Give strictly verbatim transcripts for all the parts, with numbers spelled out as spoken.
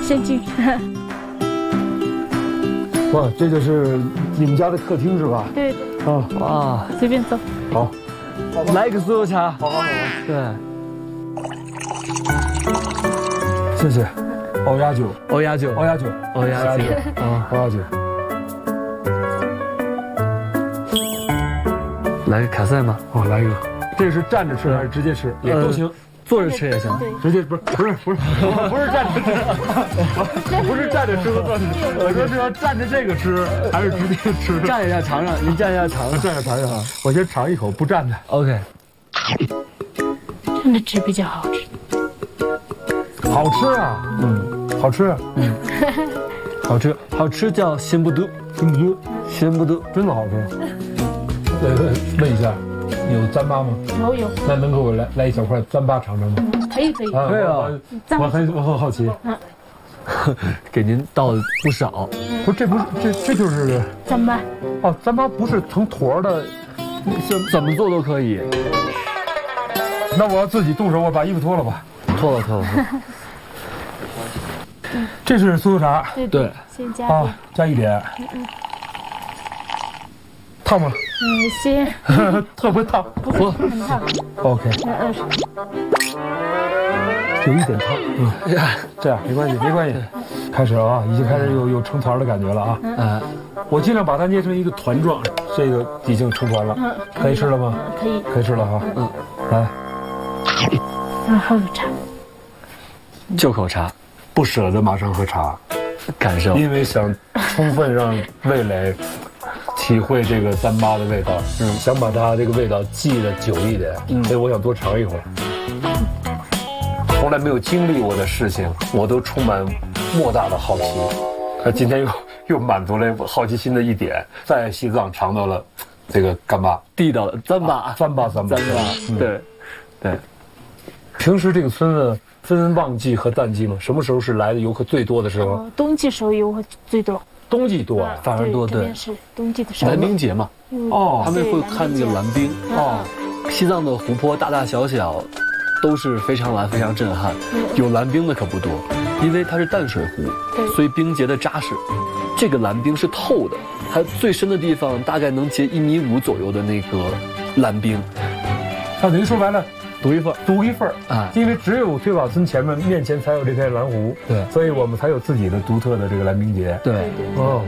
先进。 哇，这就是你们家的客厅是吧？ 对。 啊， 哇， 随便走。 好， 来一个酥油茶。 好好好。 对。 谢谢。欧亚酒， 欧亚酒， 欧亚酒， 欧亚酒， 啊，欧亚酒。 来个卡塞吗？ 哦，来一个。这是站着吃还是直接吃？也都行。 坐着吃也行， 直接不是不是不是不是站着吃，不是站着吃和坐着吃。我说是要站着这个吃还是直接吃？ 站一下尝尝，您站一下尝尝， 站着尝一尝。我先尝一口不站的。 OK。 站着吃比较好吃。 好吃啊，嗯，好吃，嗯，好吃， 好吃叫鲜不嘟， 鲜不嘟， 鲜不嘟， 真的好吃。呃，问一下。有糌粑吗？ 有有。 那能给我来来一小块糌粑尝尝吗？ 可以可以。 可以啊，我很我很好奇。 嗯， 给您倒了不少。 不是，这不是这这就是糌粑。 哦，糌粑不是成坨的， 怎怎么做都可以。 那我要自己动手，我把衣服脱了吧。 脱了脱了。 这是酥油茶。 对对。先加啊，加一点。 嗯。 烫吗？ 嗯，先。 特别烫。 不会很烫。 OK。 嗯。 有一点烫。嗯。这样没关系，没关系。开始了啊，已经开始有有成团的感觉了啊。 嗯。 我尽量把它捏成一个团状，这个已经成团了。嗯。可以吃了吗？ 可以。 可以吃了哈。 嗯。 来。 然后有茶。 就口茶， 不舍得马上喝茶， 感受， 因为想充分让味蕾体会这个糌粑的味道，嗯，想把它这个味道记得久一点，嗯，所以我想多尝一会儿。从来没有经历过的事情，我都充满莫大的好奇。那今天又又满足了好奇心的一点，在西藏尝到了这个干巴， 地道的糌粑， 糌粑，糌粑， 糌粑，对，对。 平时这个村子分旺季和淡季吗？什么时候是来的游客最多的时候？ 哦、冬季时候游客最多。 冬季多啊， 反而多，对。 是冬季的时候。 蓝冰节嘛， 哦， 他们会看那个蓝冰。哦，西藏的湖泊大大小小，都是非常蓝，非常震撼。有蓝冰的可不多，因为它是淡水湖，所以冰结的扎实。这个蓝冰是透的，它最深的地方大概能结一米五左右的那个蓝冰。 那等于说白了。 独一份， 独一份啊！ 因为只有推瓦村前面面前才有这片蓝湖， 对， 所以我们才有自己的独特的这个蓝冰节。 对， 哦。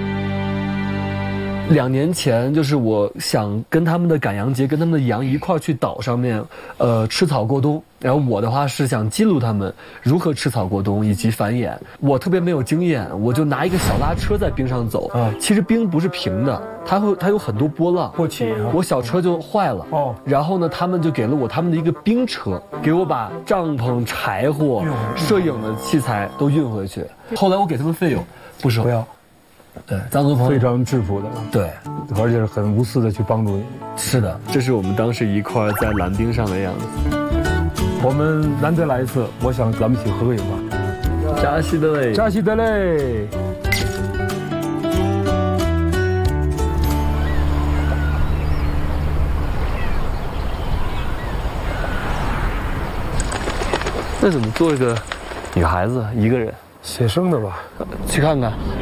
两年前，就是我想跟他们的赶羊节，跟他们的羊一块去岛上面，呃，吃草过冬。然后我的话是想记录他们如何吃草过冬以及繁衍。我特别没有经验，我就拿一个小拉车在冰上走。啊，其实冰不是平的，它会它有很多波浪， 波起。 我小车就坏了。哦。然后呢，他们就给了我他们的一个冰车，给我把帐篷、柴火、摄影的器材都运回去。后来我给他们费用，不收。 不要。 对，藏族朋友非常质朴的， 对， 而且是很无私的去帮助你。 是的，这是我们当时一块在蓝冰上的样子。 我们难得来一次，我想咱们一起合个影吧。 扎西德勒， 扎西德勒。 那怎么做一个女孩子一个人？ 写生的吧， 去看看。